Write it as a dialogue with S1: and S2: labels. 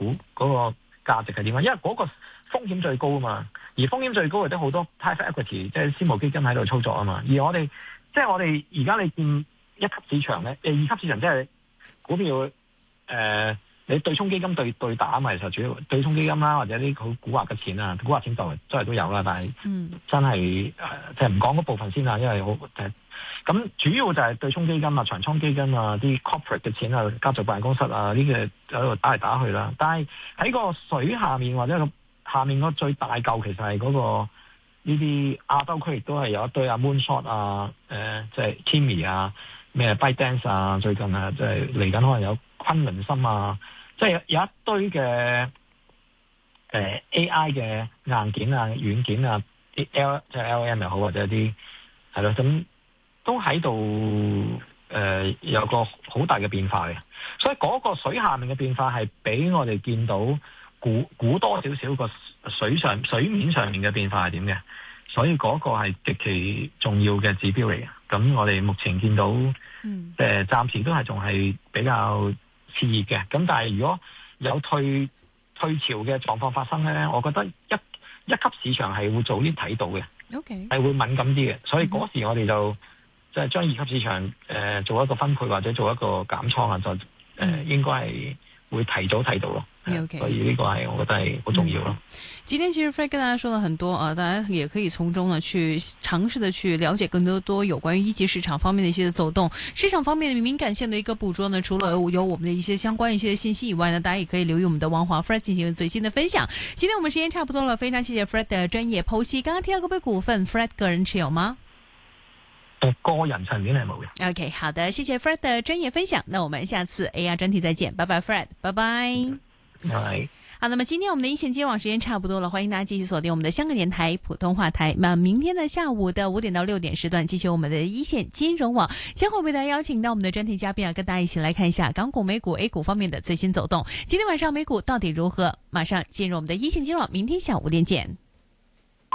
S1: 股嗰個價值係點啊？因為嗰個風險最高啊嘛，而風險最高亦都好多 private equity 即係私募基金喺度操作啊嘛。而我哋而家你見一級市場咧，二級市場即係股票你對沖基金對打嘛，其實主要對沖基金啦，或者啲好蠱惑嘅錢啊，蠱惑錢就真係都有啦。但係真係即係唔講嗰部分先啦，因為好咁主要就係對沖基金啊、長倉基金啊、啲 corporate 嘅錢啊、家族辦公室啊呢啲喺度打嚟打去啦。但係喺個水下面或者個下面個最大嚿其實係嗰個呢啲亞洲區亦都係有一堆啊 Moonshot 啊，即係 Kimi 啊、咩 ByteDance 啊，最近啊即係嚟緊可能有昆侖心啊，即係有一堆嘅AI 嘅硬件啊、軟件啊，啲即係 LM 又好或者啲係咯，咁都喺度有個好大嘅變化嘅。所以嗰個水下面嘅變化係俾我哋見到估多少少個水面上面嘅變化係點嘅，所以嗰個係極其重要嘅指標嚟嘅。咁我哋目前見到暫時都係仲係比較熾熱嘅，咁但係如果有退潮嘅狀況發生咧，我覺得一級市場係會早啲睇到嘅，係會敏感啲嘅，所以嗰時我哋就即係將二級市場做一個分配或者做一個減倉啊，就應該係會提早睇到咯。所以呢個係我覺得係好重要咯。
S2: 今天其實 Fred 跟大家說了很多啊，大家也可以從中呢去嘗試的去了解更多有關於一級市場方面的一些走動，市場方面的敏感性的一個捕捉呢，除了有我們的一些相關一些的信息以外呢，大家也可以留意我們的王華 Fred 進行最新的分享。今天我們時間差不多了，非常謝謝 Fred 的專業剖析。剛剛提到嗰筆股份 Fred 個人持有嗎？
S1: 個人層面係冇嘅。
S2: OK， 好的，謝謝 Fred 的專業分享。那我們下次 AR 專題再見，拜拜 Fred， 拜拜。好，那麼今天我們的一線金網時間差不多了，歡迎大家繼續鎖定我們的香港電台普通話台。那明天的下午的5點到6點時段，繼續我們的一線金融網，將會為大家邀請到我們的專題嘉賓啊，跟大家一起來看一下港股、美股、A 股方面的最新走動。今天晚上美股到底如何？馬上進入我們的一線金融網，明天下午5點見。